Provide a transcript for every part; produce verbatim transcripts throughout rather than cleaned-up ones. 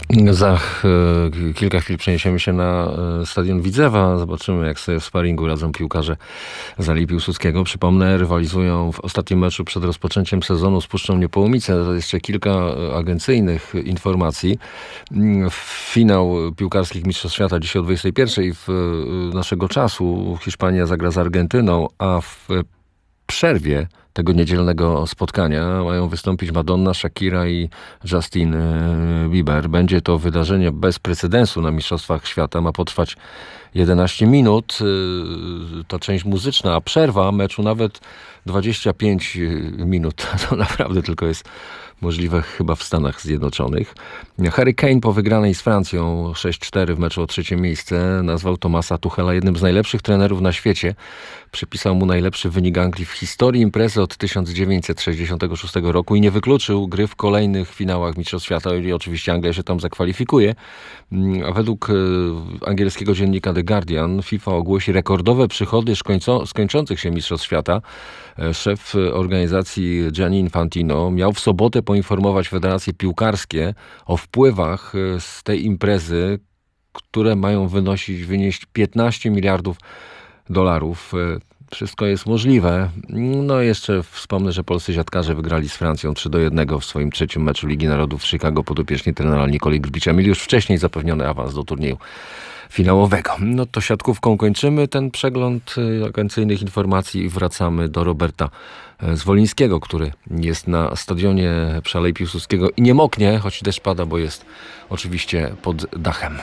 Za e, kilka chwil przeniesiemy się na e, stadion Widzewa. Zobaczymy, jak sobie w sparingu radzą piłkarze z Alei Piłsudskiego. Przypomnę, rywalizują w ostatnim meczu przed rozpoczęciem sezonu z Puszczą Niepołomice. To jeszcze kilka e, agencyjnych informacji. Mm, Finał piłkarskich Mistrzostw Świata dzisiaj o dwudziestej pierwszej w e, naszego czasu. Hiszpania zagra z Argentyną, a w przerwie tego niedzielnego spotkania mają wystąpić Madonna, Shakira i Justin Bieber. Będzie to wydarzenie bez precedensu na Mistrzostwach Świata. Ma potrwać jedenaście minut. Ta część muzyczna, a przerwa meczu nawet dwadzieścia pięć minut. To naprawdę tylko jest możliwe chyba w Stanach Zjednoczonych. Harry Kane po wygranej z Francją sześć cztery w meczu o trzecie miejsce nazwał Thomasa Tuchela jednym z najlepszych trenerów na świecie. Przypisał mu najlepszy wynik Anglii w historii imprezy od tysiąc dziewięćset sześćdziesiątego szóstego roku i nie wykluczył gry w kolejnych finałach Mistrzostw Świata, i oczywiście Anglia się tam zakwalifikuje. A według angielskiego dziennika The Guardian FIFA ogłosi rekordowe przychody z kończących się Mistrzostw Świata. Szef organizacji Gianni Infantino miał w sobotę poinformować federacje piłkarskie o wpływach z tej imprezy, które mają wynosić, wynieść piętnaście miliardów dolarów. Wszystko jest możliwe. No jeszcze wspomnę, że polscy siatkarze wygrali z Francją trzy do jednego w swoim trzecim meczu Ligi Narodów w Chicago podopieczni trenera Nikoli Grbicza. Mieli już wcześniej zapewniony awans do turnieju finałowego. No to siatkówką kończymy ten przegląd agencyjnych informacji i wracamy do Roberta Zwolińskiego, który jest na stadionie przy Alei Piłsudskiego i nie moknie, choć deszcz pada, bo jest oczywiście pod dachem.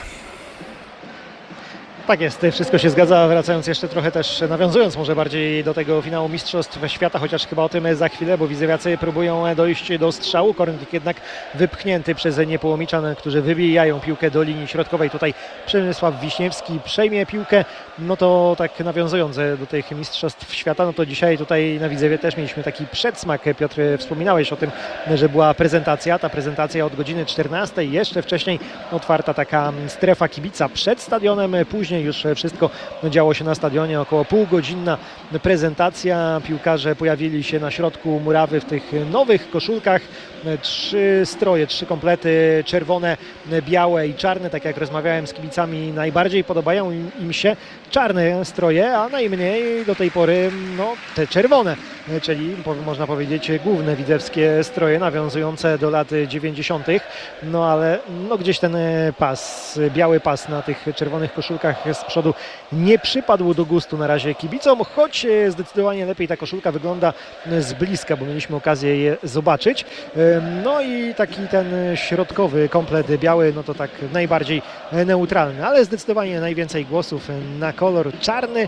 Tak jest, wszystko się zgadza, wracając jeszcze trochę też, nawiązując może bardziej do tego finału Mistrzostw Świata, chociaż chyba o tym za chwilę, bo widzewiacy próbują dojść do strzału, kornik jednak wypchnięty przez Niepołomiczan, którzy wybijają piłkę do linii środkowej. Tutaj Przemysław Wiśniewski przejmie piłkę, no to tak nawiązując do tych Mistrzostw Świata, no to dzisiaj tutaj na Widzewie też mieliśmy taki przedsmak. Piotr, wspominałeś o tym, że była prezentacja, ta prezentacja od godziny czternastej, jeszcze wcześniej otwarta taka strefa kibica przed stadionem, później już wszystko działo się na stadionie, około półgodzinna prezentacja. Piłkarze pojawili się na środku murawy w tych nowych koszulkach. Trzy stroje, trzy komplety, czerwone, białe i czarne. Tak jak rozmawiałem z kibicami, najbardziej podobają im się czarne stroje, a najmniej do tej pory no, te czerwone, czyli można powiedzieć główne widzewskie stroje nawiązujące do lat dziewięćdziesiątych. No ale no, gdzieś ten pas, biały pas na tych czerwonych koszulkach z przodu nie przypadł do gustu na razie kibicom, choć zdecydowanie lepiej ta koszulka wygląda z bliska, bo mieliśmy okazję je zobaczyć. No i taki ten środkowy komplet biały, no to tak najbardziej neutralny, ale zdecydowanie najwięcej głosów na kolor czarny.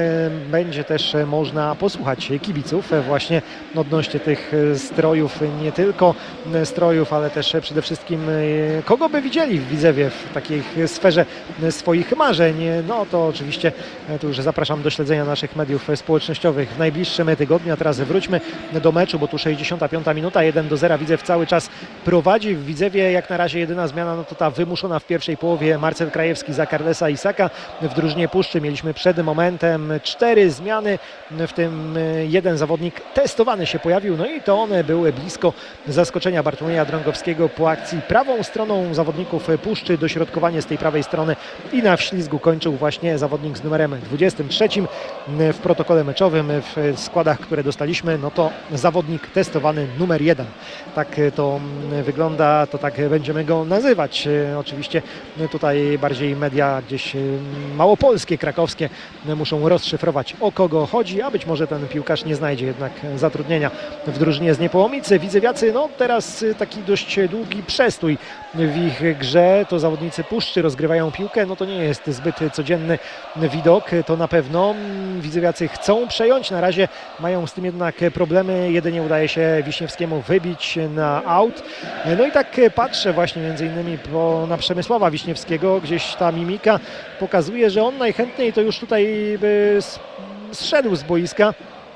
Będzie też można posłuchać kibiców właśnie odnośnie tych strojów, nie tylko strojów, ale też przede wszystkim kogo by widzieli w Widzewie w takiej sferze swoich marzeń. No to oczywiście tu już zapraszam do śledzenia naszych mediów społecznościowych w najbliższym tygodniu. A teraz wróćmy do meczu, bo tu sześćdziesiąta piąta minuta, jeden do zera. Widzew cały czas prowadzi. W Widzewie jak na razie jedyna zmiana, no to ta wymuszona w pierwszej połowie. Marcel Krajewski za Carlesa Isaka. W drużynie Puszczy mieliśmy przed momentem cztery zmiany, w tym jeden zawodnik testowany się pojawił, no i to one były blisko zaskoczenia Bartłomieja Drągowskiego po akcji prawą stroną zawodników Puszczy, dośrodkowanie z tej prawej strony i na wślizgu kończył właśnie zawodnik z numerem dwudziestym trzecim. W protokole meczowym, w składach, które dostaliśmy, no to zawodnik testowany numer jeden. Tak to wygląda, to tak będziemy go nazywać. Oczywiście tutaj bardziej media gdzieś małopolskie, krakowskie muszą rozszyfrować, o kogo chodzi, a być może ten piłkarz nie znajdzie jednak zatrudnienia w drużynie z Niepołomicy. Widzewiacy, no teraz taki dość długi przestój w ich grze. To zawodnicy Puszczy rozgrywają piłkę, no to nie jest zbyt codzienny widok, to na pewno. Widzewiacy chcą przejąć, na razie mają z tym jednak problemy. Jedynie udaje się Wiśniewskiemu wybić na aut. No i tak patrzę właśnie między innymi po, na Przemysława Wiśniewskiego, gdzieś ta mimika pokazuje, że on najchętniej to już tutaj by zszedł z boiska.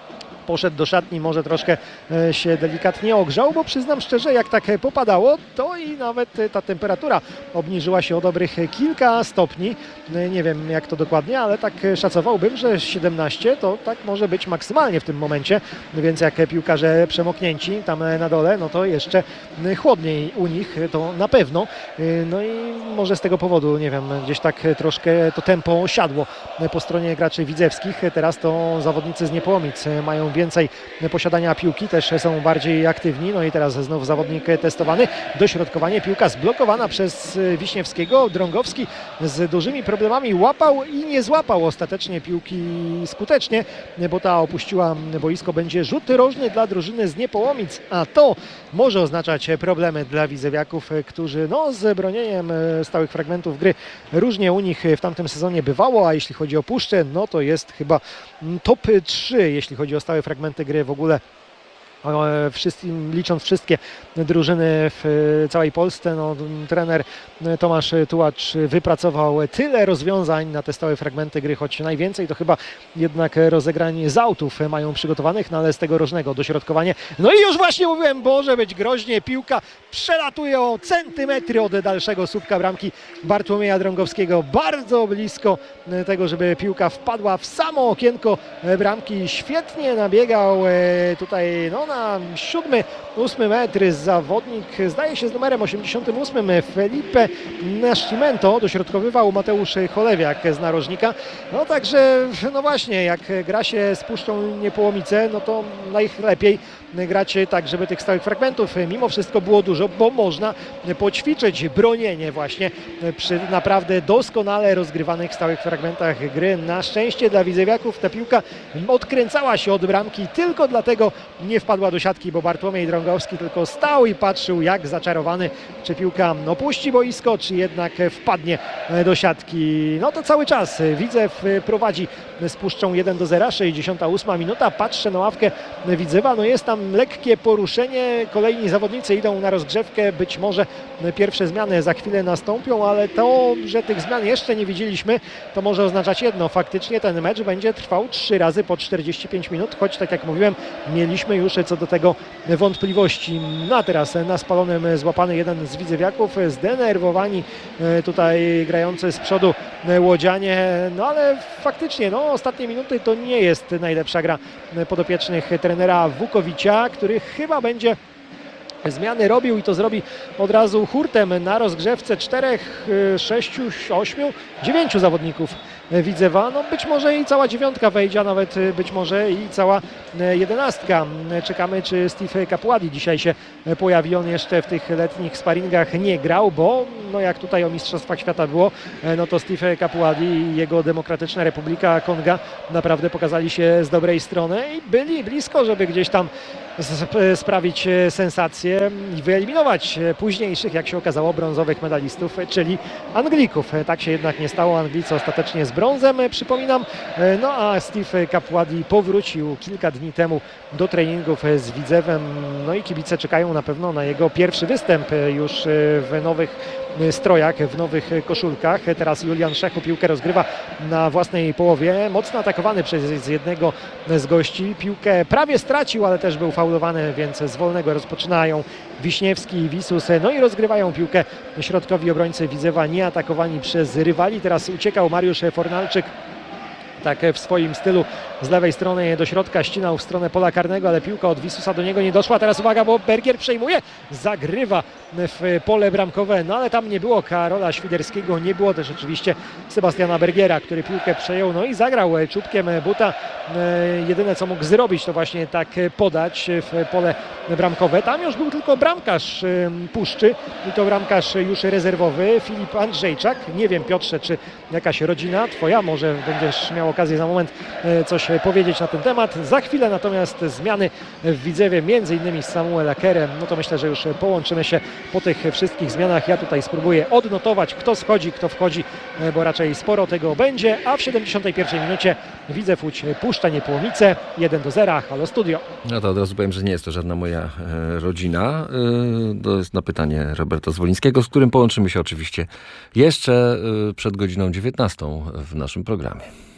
poszedł do szatni, może troszkę e, się delikatnie ogrzał, bo przyznam szczerze, jak tak e, popadało, to i nawet e, ta temperatura obniżyła się o dobrych e, kilka stopni. E, nie wiem jak to dokładnie, ale tak e, szacowałbym, że siedemnaście to tak może być maksymalnie w tym momencie, więc jak e, piłkarze przemoknięci tam e, na dole, no to jeszcze e, chłodniej u nich, e, to na pewno. E, no i może z tego powodu, nie wiem, gdzieś tak e, troszkę to tempo siadło e, po stronie graczy widzewskich. E, teraz to zawodnicy z Niepołomic e, mają więcej posiadania piłki, też są bardziej aktywni. No i teraz znów zawodnik testowany. Dośrodkowanie, piłka zblokowana przez Wiśniewskiego. Drągowski z dużymi problemami łapał i nie złapał ostatecznie piłki skutecznie, bo ta opuściła boisko. Będzie rzut rożny dla drużyny z Niepołomic, a to może oznaczać problemy dla widzewiaków, którzy no, z bronieniem stałych fragmentów gry różnie u nich w tamtym sezonie bywało, a jeśli chodzi o Puszczę, no to jest chyba top trzy, jeśli chodzi o stałe fragmenty gry w ogóle. Wszystkim, licząc wszystkie drużyny w całej Polsce, no, trener Tomasz Tułacz wypracował tyle rozwiązań na te stałe fragmenty gry, choć najwięcej to chyba jednak rozegrań z autów mają przygotowanych, no ale z tego różnego dośrodkowanie. No i już właśnie mówiłem, może być groźnie, piłka przelatuje o centymetry od dalszego słupka bramki Bartłomieja Drągowskiego, bardzo blisko tego, żeby piłka wpadła w samo okienko bramki. Świetnie nabiegał tutaj no, na siódmy, ósmy metr zawodnik, zdaje się z numerem osiemdziesiątym ósmym, Felipe Nascimento, dośrodkowywał Mateusz Cholewiak z narożnika. No także, no właśnie, jak gra się z Puszczą Niepołomice, no to najlepiej grać tak, żeby tych stałych fragmentów mimo wszystko było dużo, bo można poćwiczyć bronienie właśnie przy naprawdę doskonale rozgrywanych stałych fragmentach gry. Na szczęście dla widzewiaków ta piłka odkręcała się od bramki, tylko dlatego nie wpadła do siatki, bo Bartłomiej Drągowski tylko stał i patrzył jak zaczarowany, czy piłka opuści boisko, czy jednak wpadnie do siatki. No to cały czas Widzew prowadzi z Puszczą jeden do zera, sześćdziesiąta ósma minuta. Patrzę na ławkę Widzewa, no jest tam lekkie poruszenie, kolejni zawodnicy idą na rozgrzewkę, być może pierwsze zmiany za chwilę nastąpią, ale to, że tych zmian jeszcze nie widzieliśmy, to może oznaczać jedno, faktycznie ten mecz będzie trwał trzy razy po czterdzieści pięć minut, choć tak jak mówiłem, mieliśmy już co do tego wątpliwości. No a teraz na spalonym złapany jeden z widzewiaków, zdenerwowani tutaj grający z przodu łodzianie, no ale faktycznie no, ostatnie minuty to nie jest najlepsza gra podopiecznych trenera Wukowicia, który chyba będzie zmiany robił i to zrobi od razu hurtem na rozgrzewce czterech, sześciu, ośmiu, dziewięciu zawodników Widzewa. No być może i cała dziewiątka wejdzie, a nawet być może i cała jedenastka. Czekamy, czy Steve Capuadi dzisiaj się pojawi. On jeszcze w tych letnich sparingach nie grał, bo no jak tutaj o Mistrzostwach Świata było, no to Steve Capuadi i jego Demokratyczna Republika Konga naprawdę pokazali się z dobrej strony i byli blisko, żeby gdzieś tam sprawić sensację i wyeliminować późniejszych, jak się okazało, brązowych medalistów, czyli Anglików. Tak się jednak nie stało. Anglicy ostatecznie z brązem, przypominam. No a Steve Capuadi powrócił kilka dni temu do treningów z Widzewem. No i kibice czekają na pewno na jego pierwszy występ już w nowych strojach, w nowych koszulkach. Teraz Julian Szechu piłkę rozgrywa na własnej połowie. Mocno atakowany przez jednego z gości. Piłkę prawie stracił, ale też był faulowany, więc z wolnego rozpoczynają Wiśniewski i Wisus. No i rozgrywają piłkę środkowi obrońcy Widzewa, nie atakowani przez rywali. Teraz uciekał Mariusz Fornalczyk. Tak w swoim stylu z lewej strony do środka ścinał w stronę pola karnego, ale piłka od Wisusa do niego nie doszła. Teraz uwaga, bo Bergier przejmuje, zagrywa w pole bramkowe, no ale tam nie było Karola Świderskiego, nie było też oczywiście Sebastiana Bergiera, który piłkę przejął, no i zagrał czubkiem buta. Jedyne co mógł zrobić to właśnie tak podać w pole bramkowe. Tam już był tylko bramkarz Puszczy i to bramkarz już rezerwowy, Filip Andrzejczak. Nie wiem, Piotrze, czy jakaś rodzina twoja, może będziesz miał okazję za moment coś powiedzieć na ten temat. Za chwilę natomiast zmiany w Widzewie, między innymi z Samuel Kerem. No to myślę, że już połączymy się po tych wszystkich zmianach. Ja tutaj spróbuję odnotować, kto schodzi, kto wchodzi, bo raczej sporo tego będzie. A w siedemdziesiątej pierwszej minucie Widzew Łódź Puszcza Niepołomice jeden do zera. Halo Studio. No to od razu powiem, że nie jest to żadna moja e, rodzina. E, to jest na pytanie Roberta Zwolińskiego, z którym połączymy się oczywiście jeszcze e, przed godziną dziewiętnastą w naszym programie.